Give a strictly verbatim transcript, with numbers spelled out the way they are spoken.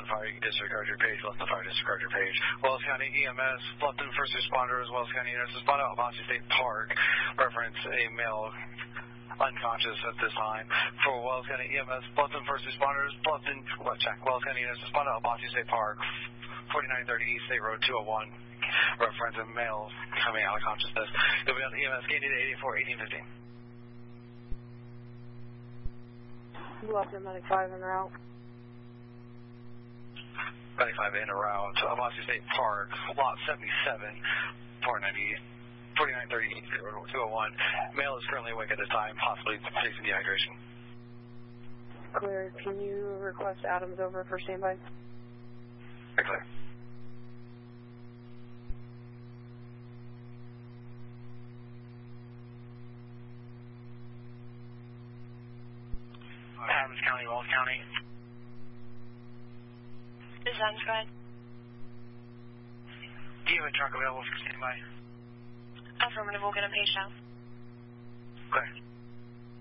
fire, you can disregard your page. Less than fire, disregard your page. Wells County E M S, Bluffton first responders, Wells County E M S respond out Apache State Park. Reference a male unconscious at this time. For Wells County E M S, Bluffton first responders, Bluffton, what, check, Wells County E M S respond out Apache State Park, forty-nine thirty East State Road two oh one. Reference a male coming out of consciousness. You'll be on the E M S, K D to eighty-four, eighteen fifteen. Bluffton, Medic five en route. Medic five en route to Apache State Park, lot seventy-seven, forty-nine thirty East State Road two oh one. Male is currently awake at the time, possibly facing dehydration. Clear. Can you request Adams over for standby? Clear. Adams County, Wells County. This is Adams, go ahead. Do you have a truck available for standby? Affirmative, we'll get a page now. Okay.